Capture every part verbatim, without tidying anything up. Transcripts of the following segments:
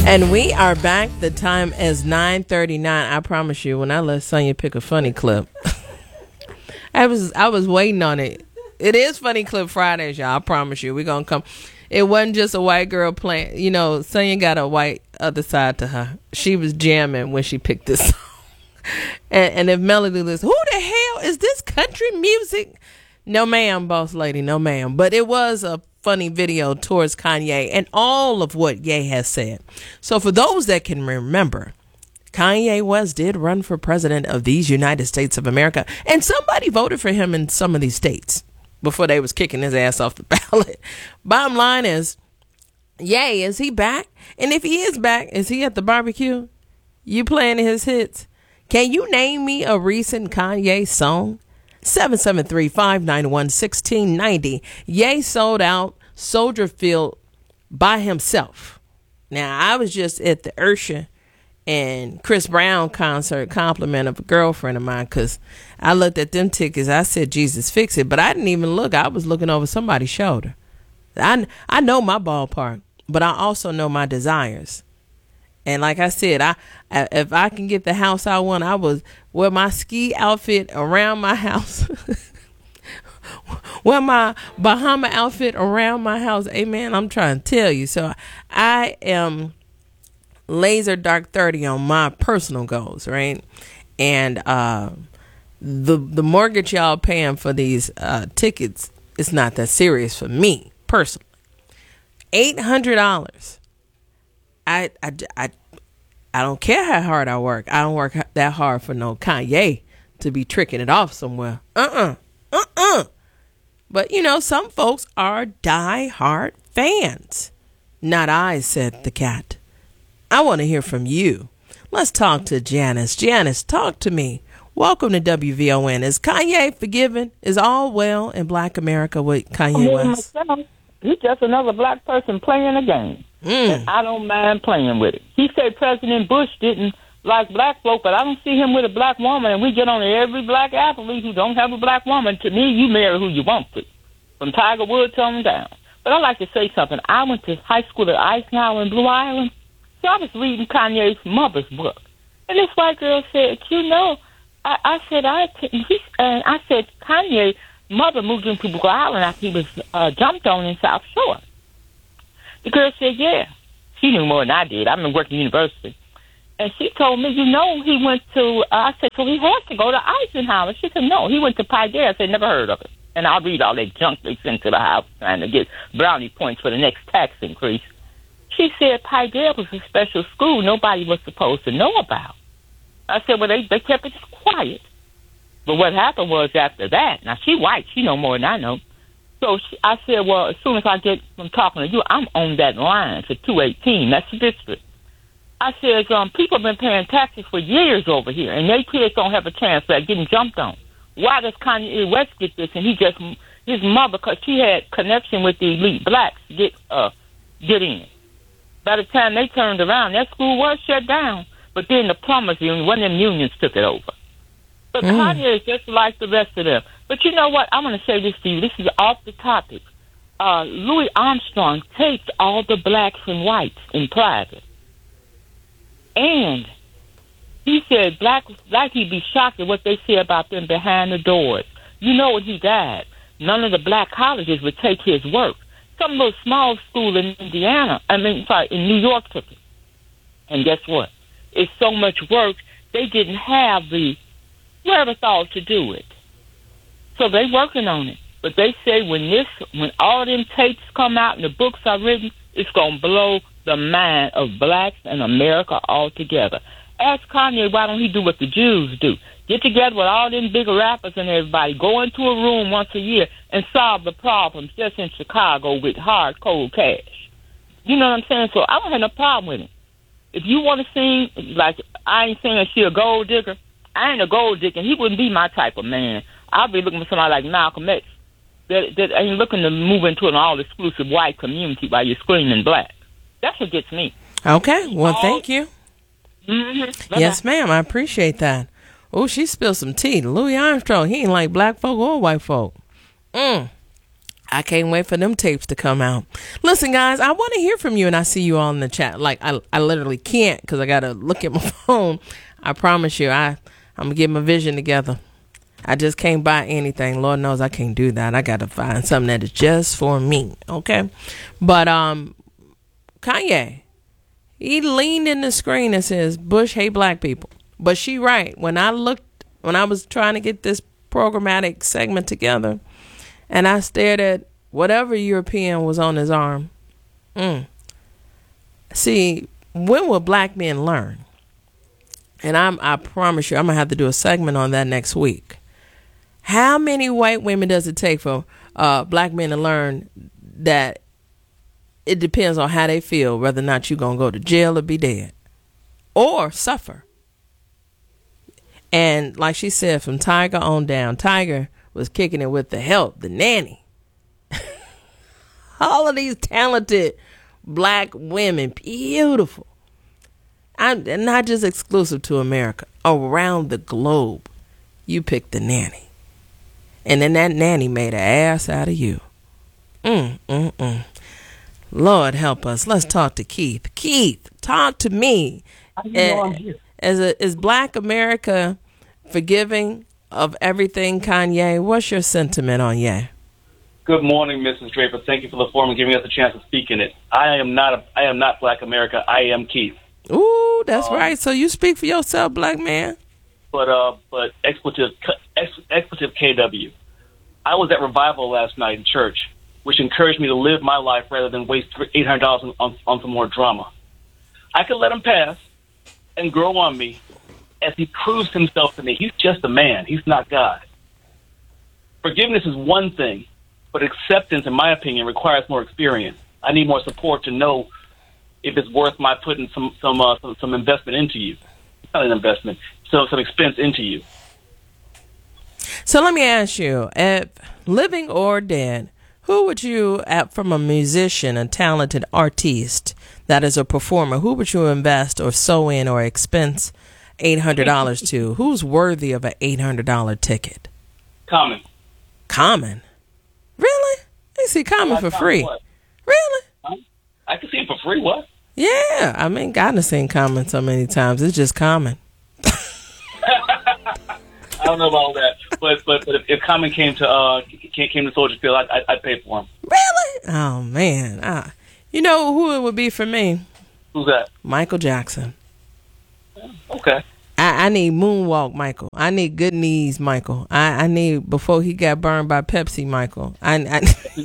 And we are back. The time is nine thirty-nine. I promise you, when I let Sonya pick a funny clip, I was I was waiting on it. It is Funny Clip Fridays, y'all. I promise you, we're going to come. It wasn't just a white girl playing. You know, Sonya got a white other side to her. She was jamming when she picked this song. and, and if Melody listens, who the hell is this country music? No, ma'am, boss lady. No, ma'am. But it was a funny video towards Kanye and all of what Ye has said. So for those that can remember, Kanye West did run for president of these United States of America, and somebody voted for him in some of these states before they was kicking his ass off the ballot. Bottom line is, Ye, is he back? And if he is back, is he at the barbecue? You playing his hits? Can you name me a recent Kanye song? seven seven three, five nine one, one six nine zero. Ye sold out Soldier Field by himself. Now, I was just at the Usher and Chris Brown concert compliment of a girlfriend of mine, because I looked at them tickets. I said, Jesus, fix it. But I didn't even look. I was looking over somebody's shoulder. I, I know my ballpark, but I also know my desires. And like I said, I, I if I can get the house I want, I was wear my ski outfit around my house. Wear my Bahama outfit around my house. Amen. I'm trying to tell you. So I am laser dark thirty on my personal goals, right? And uh, the the mortgage y'all paying for these uh, tickets is not that serious for me personally. eight hundred dollars. I, I, I, I don't care how hard I work. I don't work that hard for no Kanye to be tricking it off somewhere. Uh-uh. Uh-uh. But, you know, some folks are die-hard fans. Not I, said the cat. I want to hear from you. Let's talk to Janice. Janice, talk to me. Welcome to W V O N. Is Kanye forgiven? Is all well in Black America with Kanye West? He's just another black person playing a game. Mm. And I don't mind playing with it. He said President Bush didn't like black folk, but I don't see him with a black woman, and we get on every black athlete who don't have a black woman. To me, you marry who you want to, from Tiger Woods on down. But I'd like to say something. I went to high school at Eisenhower in Blue Island, so I was reading Kanye's mother's book. And this white girl said, you know, I, I said, I, he, and I said, Kanye mother moved into Blue Island after he was uh, jumped on in South Shore. The girl said, yeah. She knew more than I did. I've been working at university. And she told me, you know, he went to, uh, I said, so he has to go to Eisenhower. She said, no, he went to Paideia. I said, never heard of it. And I'll read all that junk they sent to the house trying to get brownie points for the next tax increase. She said Paideia was a special school nobody was supposed to know about. I said, well, they, they kept it quiet. But what happened was after that, now she white, she know more than I know. So she, I said, well, as soon as I get from talking to you, I'm on that line to two eighteen. That's the district. I said, um, people have been paying taxes for years over here, and their kids don't have a chance at getting jumped on. Why does Kanye West get this? And he just, his mother, because she had connection with the elite blacks, get uh, get in. By the time they turned around, that school was shut down. But then the plumbers union, one of them unions took it over. But mm. Kanye is just like the rest of them. But you know what? I'm going to say this to you. This is off the topic. Uh, Louis Armstrong taped all the blacks and whites in private. And he said black, black he'd be shocked at what they say about them behind the doors. You know, when he died, none of the black colleges would take his work. Some little small school in Indiana, I mean, sorry, in New York took it. And guess what? It's so much work, they didn't have the wherewithal to do it. So they working on it. But they say when this, when all them tapes come out and the books are written, it's going to blow the mind of blacks and America altogether. Ask Kanye, why don't he do what the Jews do? Get together with all them big rappers and everybody, go into a room once a year and solve the problems just in Chicago with hard, cold cash. You know what I'm saying? So I don't have no problem with it. If you want to sing, like, I ain't saying she a gold digger. I ain't a gold digger. He wouldn't be my type of man. I'll be looking for somebody like Malcolm X that, that ain't looking to move into an all-exclusive white community while you're screaming black. That's what gets me. Okay. Well, all, thank you. Mm-hmm. Yes, ma'am. I appreciate that. Oh, she spilled some tea. Louis Armstrong, he ain't like black folk or white folk. Mm. I can't wait for them tapes to come out. Listen, guys, I want to hear from you, and I see you all in the chat. Like, I, I literally can't because I got to look at my phone. I promise you, I, I'm going to get my vision together. I just can't buy anything. Lord knows I can't do that. I got to find something that is just for me, okay? But um, Kanye, he leaned in the screen and says, Bush hate black people. But she right. When I looked, when I was trying to get this programmatic segment together, and I stared at whatever European was on his arm. Mm. See, when will black men learn? And I'm, I promise you, I'm going to have to do a segment on that next week. How many white women does it take for uh, black men to learn that it depends on how they feel, whether or not you're going to go to jail or be dead or suffer? And like she said, from Tiger on down, Tiger was kicking it with the help, the nanny. All of these talented black women, beautiful. I'm not just exclusive to America, around the globe. You picked the nanny. And then that nanny made an ass out of you. Mm, mm, mm. Lord help us. Let's talk to Keith. Keith, talk to me. As, as a, is black America forgiving of everything, Kanye? What's your sentiment on Ye? Good morning, Missus Draper. Thank you for the forum and giving us a chance to speak in it. I am not a, I am not Black America. I am Keith. Ooh, that's um, right. So you speak for yourself, black man. But uh, but expletive, ex, expletive K W. I was at revival last night in church, which encouraged me to live my life rather than waste eight hundred dollars on, on, on some more drama. I could let him pass and grow on me as he proves himself to me. He's just a man. He's not God. Forgiveness is one thing, but acceptance, in my opinion, requires more experience. I need more support to know if it's worth my putting some some uh, some, some investment into you. It's not an investment, so some expense into you. So let me ask you, if living or dead, who would you, from a musician, a talented artiste that is a performer, who would you invest or sew in or expense eight hundred dollars to? Who's worthy of an eight hundred dollars ticket? Common. Common? Really? I see Common for free. What? Really? Huh? I can see him for free. What? Yeah. I mean, God has seen Common so many times. It's just Common. I don't know about all that. But but, but if, if Common came to uh came to Soldier Field, I'd, I'd pay for him. Really? Oh, man. Ah. You know who it would be for me? Who's that? Michael Jackson. Okay. I, I need moonwalk Michael. I need good knees Michael. I, I need before he got burned by Pepsi Michael. I, I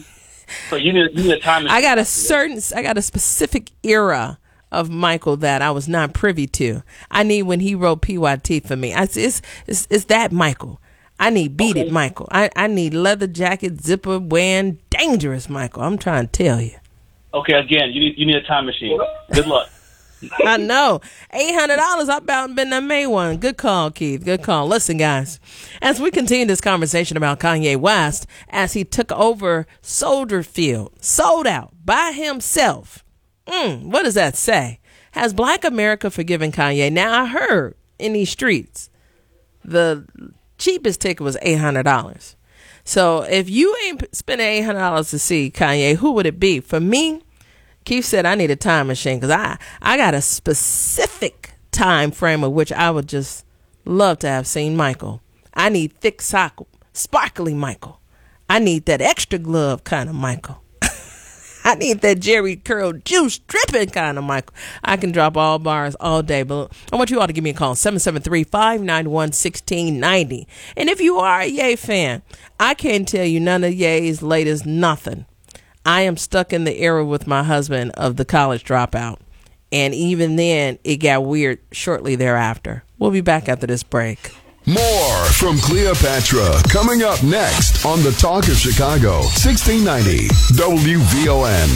So you need, you need a time. I got a certain, I got a specific era of Michael that I was not privy to. I need when he wrote P Y T for me. I, it's, it's, it's that Michael. I need Beat okay. It Michael. I, I need leather jacket, zipper wearing, dangerous Michael. I'm trying to tell you. Okay, again, you need you need a time machine. Good luck. I know. eight hundred dollars, I about been done made one. Good call, Keith. Good call. Listen, guys, as we continue this conversation about Kanye West, as he took over Soldier Field, sold out by himself. Mm, what does that say? Has Black America forgiven Kanye? Now, I heard in these streets, the cheapest ticket was eight hundred dollars. So if you ain't spending eight hundred dollars to see Kanye, who would it be? For me, Keith said I need a time machine because I, I got a specific time frame of which I would just love to have seen Michael. I need thick sock, sparkly Michael. I need that extra glove kind of Michael. I need that Jerry Curl juice dripping kind of Michael. I can drop all bars all day, but I want you all to give me a call, seven seven three, five nine one, one six nine zero. And if you are a Ye fan, I can't tell you none of Ye's latest nothing. I am stuck in the era with my husband of the college dropout. And even then, it got weird shortly thereafter. We'll be back after this break. More from Cleopatra coming up next on the Talk of Chicago, sixteen ninety W V O N.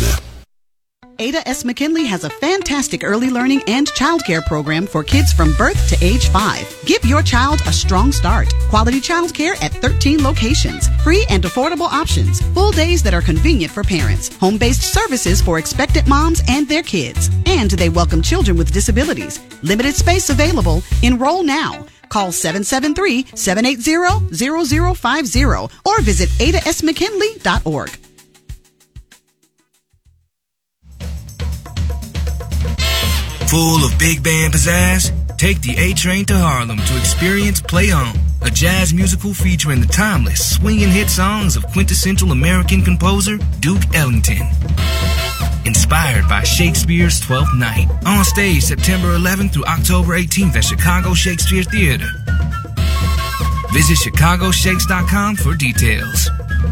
Ada S. McKinley has a fantastic early learning and childcare program for kids from birth to age five. Give your child a strong start. Quality childcare at thirteen locations. Free and affordable options. Full days that are convenient for parents. Home-based services for expectant moms and their kids. And they welcome children with disabilities. Limited space available. Enroll now. Call seven seven three, seven eight zero, zero zero five zero or visit ada s mckinley dot org. Full of big band pizzazz? Take the A-Train to Harlem to experience Play On, a jazz musical featuring the timeless, swinging hit songs of quintessential American composer Duke Ellington. Inspired by Shakespeare's Twelfth Night. On stage September eleventh through October eighteenth at Chicago Shakespeare Theater. Visit chicago shakes dot com for details.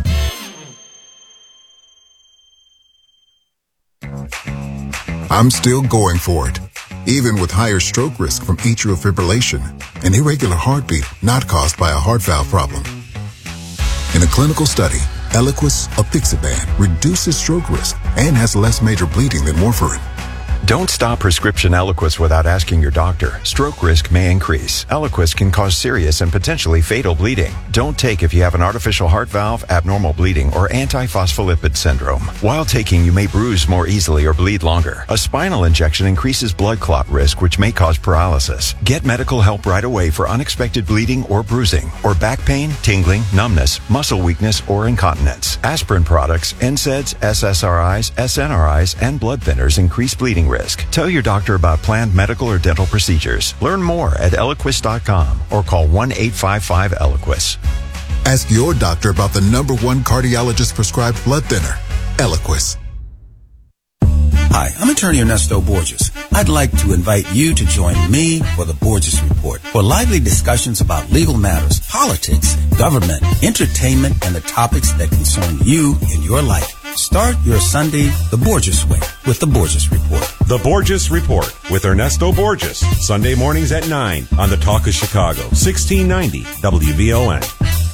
I'm still going for it, even with higher stroke risk from atrial fibrillation, an irregular heartbeat not caused by a heart valve problem. In a clinical study, Eliquis apixaban reduces stroke risk and has less major bleeding than warfarin. Don't stop prescription Eliquis without asking your doctor. Stroke risk may increase. Eliquis can cause serious and potentially fatal bleeding. Don't take if you have an artificial heart valve, abnormal bleeding, or antiphospholipid syndrome. While taking, you may bruise more easily or bleed longer. A spinal injection increases blood clot risk, which may cause paralysis. Get medical help right away for unexpected bleeding or bruising, or back pain, tingling, numbness, muscle weakness, or incontinence. Aspirin products, N SAIDs, S S R Is, S N R Is, and blood thinners increase bleeding risk. Tell your doctor about planned medical or dental procedures. Learn more at eliquis dot com or call one eight five five Eliquis. Ask your doctor about the number one cardiologist prescribed blood thinner, Eliquis. Hi, I'm attorney Ernesto Borges. I'd like to invite you to join me for the Borges Report for lively discussions about legal matters, politics, government, entertainment, and the topics that concern you in your life. Start your Sunday the Borges way with the Borges Report. The Borges Report with Ernesto Borges, Sunday mornings at nine on the Talk of Chicago, sixteen ninety W V O N.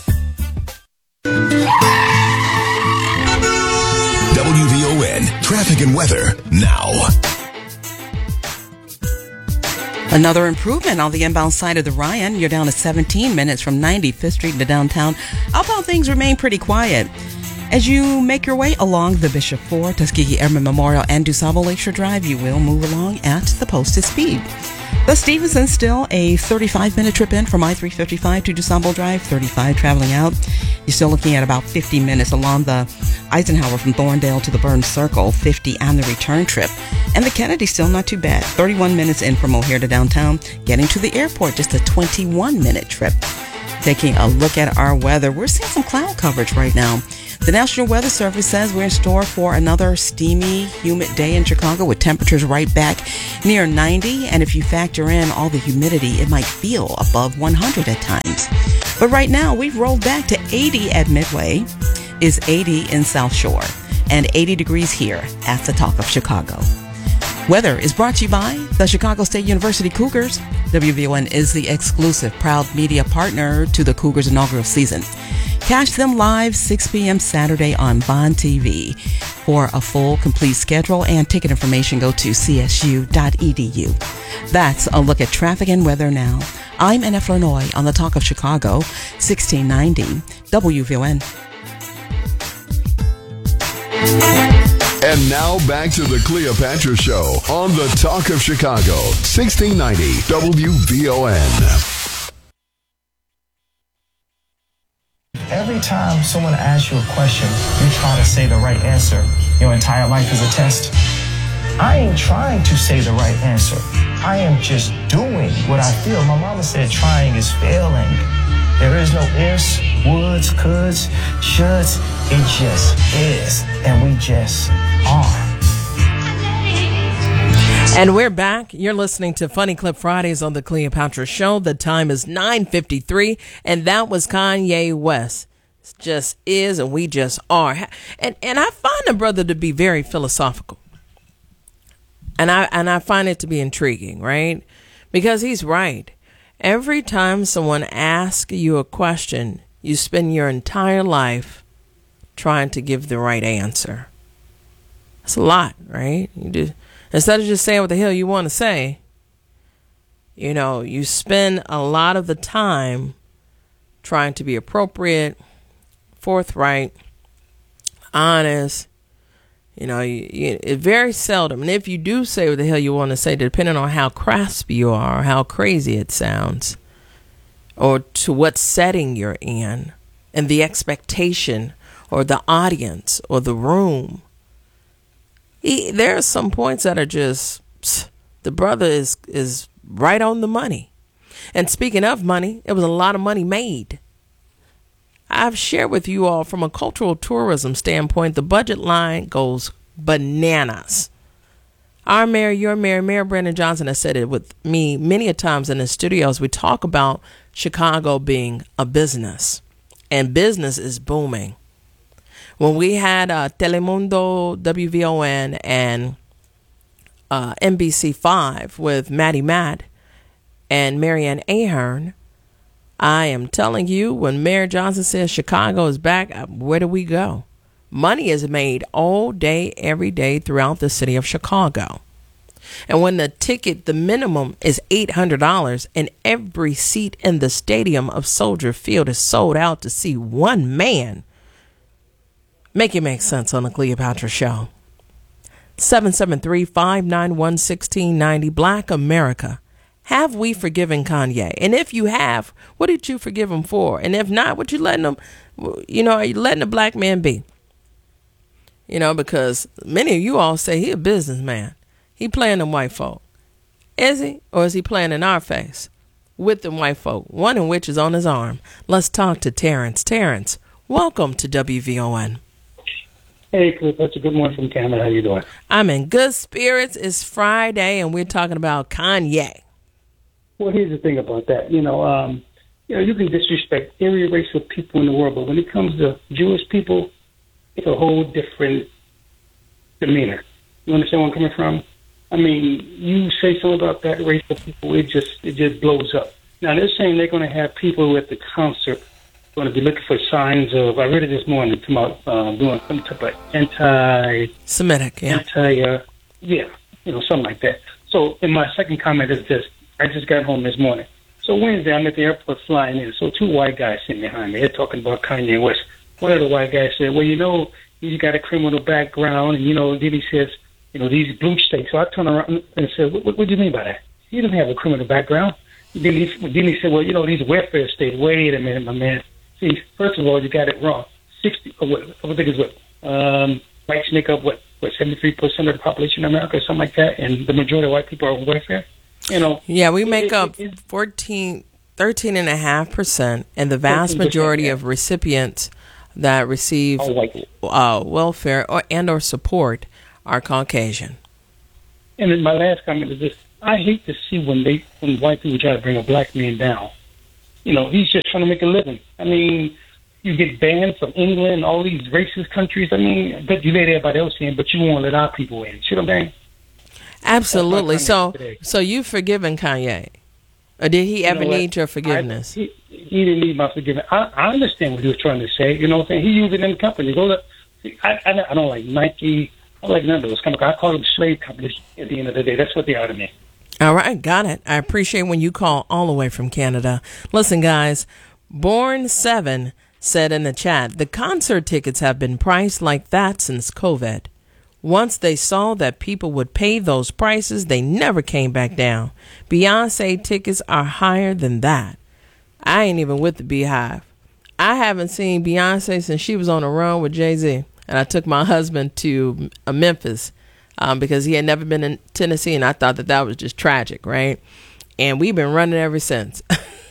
W V O N traffic and weather now. Another improvement on the inbound side of the Ryan. You're down to seventeen minutes from ninety-fifth Street to downtown. Outbound things remain pretty quiet. As you make your way along the Bishop Ford, Tuskegee Airmen Memorial, and DuSable Lakeshore Drive, you will move along at the posted speed. The Stevenson still a thirty-five minute trip in from I three fifty-five to DuSable Drive, thirty-five traveling out. You're still looking at about fifty minutes along the Eisenhower from Thorndale to the Burns Circle, fifty on the return trip. And the Kennedy still not too bad, thirty-one minutes in from O'Hare to downtown. Getting to the airport, just a twenty-one minute trip. Taking a look at our weather, we're seeing some cloud coverage right now. The National Weather Service says we're in store for another steamy, humid day in Chicago with temperatures right back near ninety. And if you factor in all the humidity, it might feel above one hundred at times. But right now, we've rolled back to eighty at Midway, is eighty in South Shore, and eighty degrees here at the Talk of Chicago. Weather is brought to you by the Chicago State University Cougars. W V O N is the exclusive proud media partner to the Cougars inaugural season. Catch them live six p.m. Saturday on Bond T V. For a full, complete schedule and ticket information, go to c s u dot e d u. That's a look at traffic and weather now. I'm Anna Flournoy on the Talk of Chicago, sixteen ninety W V O N. And now back to the Cleopatra Show on the Talk of Chicago, sixteen ninety W V O N. Every time someone asks you a question, you try to say the right answer. Your entire life is a test. I ain't trying to say the right answer. I am just doing what I feel. My mama said trying is failing. There is no ifs, woulds, coulds, shoulds. It just is. And we just are. And we're back. You're listening to Funny Clip Fridays on the Cleopatra Show. The time is nine fifty-three, and that was Kanye West. It just is, and we just are. And and I find the brother to be very philosophical. And I and I find it to be intriguing, right? Because he's right. Every time someone asks you a question, you spend your entire life trying to give the right answer. That's a lot, right? You do. Instead of just saying what the hell you want to say, you know, you spend a lot of the time trying to be appropriate, forthright, honest. You know, you, you, it very seldom. And if you do say what the hell you want to say, depending on how craspy you are, or how crazy it sounds, or to what setting you're in, and the expectation, or the audience, or the room, He, there are some points that are just pss, The brother is is right on the money. And speaking of money, it was a lot of money made. I've shared with you all from a cultural tourism standpoint, the budget line goes bananas. Our mayor, your mayor, Mayor Brandon Johnson has said it with me many a times in the studios. We talk about Chicago being a business, and business is booming. When we had uh, Telemundo, W V O N, and uh, N B C five with Maddie Matt and Marianne Ahern, I am telling you, when Mayor Johnson says Chicago is back, where do we go? Money is made all day, every day throughout the city of Chicago. And when the ticket, the minimum is eight hundred dollars, and every seat in the stadium of Soldier Field is sold out to see one man, make it make sense on the Cleopatra Show. seven seven three, five nine one, one six nine zero, Black America. Have we forgiven Kanye? And if you have, what did you forgive him for? And if not, what you letting him, you know, are you letting a black man be? You know, because many of you all say he a businessman. He playing them white folk. Is he? Or is he playing in our face with them white folk? One in which is on his arm. Let's talk to Terrence. Terrence, welcome to W V O N. Hey, Cleopatra. Good morning from Canada. How you doing? I'm in good spirits. It's Friday, and we're talking about Kanye. Well, here's the thing about that. You know, um, you know, you can disrespect every race of people in the world, but when it comes to Jewish people, it's a whole different demeanor. You understand where I'm coming from? I mean, you say something about that race of people, it just it just blows up. Now, they're saying they're going to have people at the concert going to be looking for signs of, I read it this morning, come out uh, doing some type of anti-Semitic, yeah. anti, uh, yeah, you know, something like that. So, in my second comment is this. I just got home this morning. So Wednesday, I'm at the airport flying in. So two white guys sitting behind me. They're talking about Kanye West. One of the white guys said, well, you know, he's got a criminal background. And, you know, then he says, you know, these blue states. So I turned around and said, what, what, what do you mean by that? He doesn't have a criminal background. Then he, then he said, well, you know, these welfare states. Wait a minute, my man. See, first of all, you got it wrong. sixty, or what, I think it's what, um, whites make up, what, what, seventy-three percent of the population in America or something like that. And the majority of white people are on welfare. You know, yeah, we make up fourteen, thirteen and a half percent, and the vast majority of recipients that receive uh, welfare or and or support are Caucasian. And then my last comment is this: I hate to see when they when white people try to bring a black man down. You know, he's just trying to make a living. I mean, you get banned from England and all these racist countries. I mean, I bet you let everybody else in, but you won't let our people in. See what I'm saying? Absolutely. So, so you've forgiven Kanye, or did he ever you know need your forgiveness? I, he, he didn't need my forgiveness. I, I understand what he was trying to say. You know what I'm saying? He used it in companies. I, I, I don't like Nike. I don't like none of those companies. I call them slave companies. At the end of the day, that's what they are to me. All right, got it. I appreciate when you call all the way from Canada. Listen, guys, Born Seven said in the chat, the concert tickets have been priced like that since COVID. Once they saw that people would pay those prices, they never came back down. Beyonce tickets are higher than that. I ain't even with the Beehive. I haven't seen Beyonce since she was on a run with Jay-Z. And I took my husband to uh, Memphis um, because he had never been in Tennessee, and I thought that that was just tragic, right? And we've been running ever since.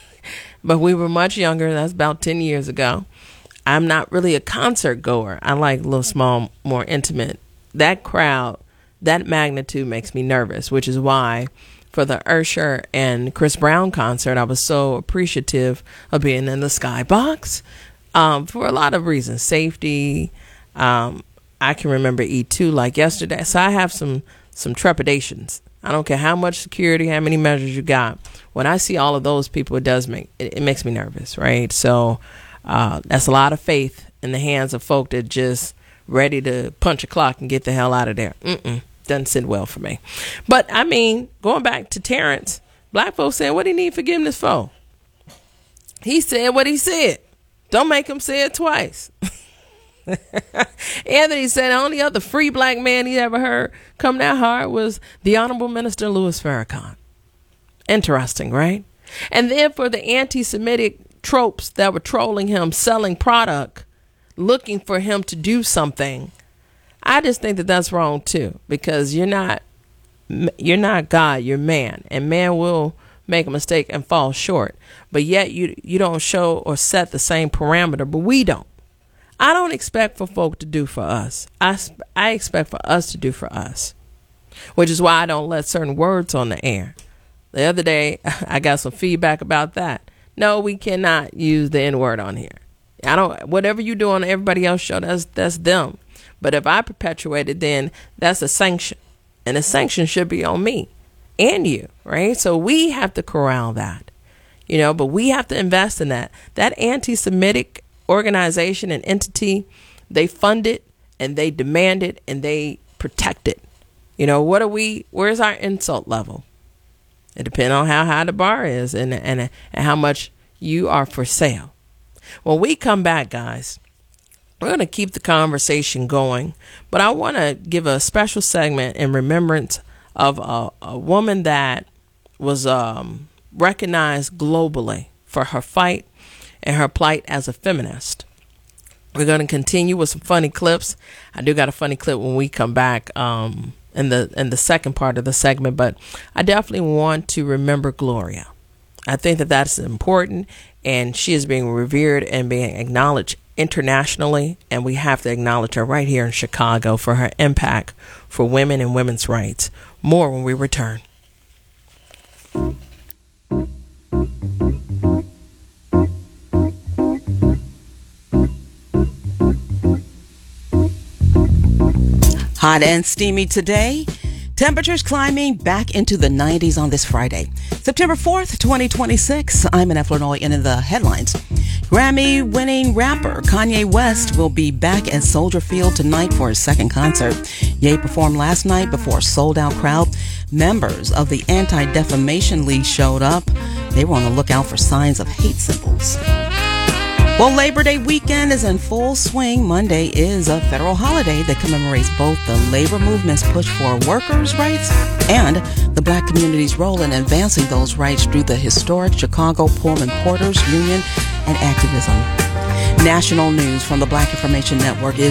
But we were much younger. That's about ten years ago. I'm not really a concert goer. I like a little small, more intimate. That crowd, that magnitude makes me nervous, which is why for the Usher and Chris Brown concert, I was so appreciative of being in the Skybox um, for a lot of reasons. Safety. Um, I can remember E two like yesterday. So I have some, some trepidations. I don't care how much security, how many measures you got. When I see all of those people, it does make, it, it makes me nervous, right? So uh, that's a lot of faith in the hands of folk that just ready to punch a clock and get the hell out of there. Mm-mm. Doesn't sit well for me. But, I mean, going back to Terrence, black folks saying, what do you need forgiveness for? He said what he said. Don't make him say it twice. Anthony said the only other free black man he ever heard come that hard was the Honorable Minister Louis Farrakhan. Interesting, right? And then for the anti-Semitic tropes that were trolling him, selling product, looking for him to do something, I just think that that's wrong too, because you're not You're not God, you're man. And man will make a mistake and fall short. But yet you you don't show or set the same parameter, but we don't. I don't expect for folk to do for us. I, I expect for us to do for us, which is why I don't let certain words on the air. The other day, I got some feedback about that. No, we cannot use the N-word on here. I don't. Whatever you do on everybody else's show, that's that's them. But if I perpetuate it, then that's a sanction, and the sanction should be on me and you, right? So we have to corral that, you know. But we have to invest in that. That anti-Semitic organization and entity, they fund it and they demand it and they protect it. You know, what are we? Where's our insult level? It depends on how high the bar is and and and how much you are for sale. When we come back, guys, we're going to keep the conversation going, but I want to give a special segment in remembrance of a, a woman that was um, recognized globally for her fight and her plight as a feminist. We're going to continue with some funny clips. I do got a funny clip when we come back um, in the in the second part of the segment, but I definitely want to remember Gloria. I think that that's important, and she is being revered and being acknowledged internationally, and we have to acknowledge her right here in Chicago for her impact for women and women's rights. More when we return. Hot and steamy today. Temperatures climbing back into the nineties on this Friday, September fourth, twenty twenty-six. I'm Annette Flournoy, and in the headlines, Grammy-winning rapper Kanye West will be back at Soldier Field tonight for his second concert. Ye performed last night before a sold-out crowd. Members of the Anti-Defamation League showed up. They were on the lookout for signs of hate symbols. Well, Labor Day weekend is in full swing. Monday is a federal holiday that commemorates both the labor movement's push for workers' rights and the black community's role in advancing those rights through the historic Chicago Pullman Porters Union and activism. National news from the Black Information Network is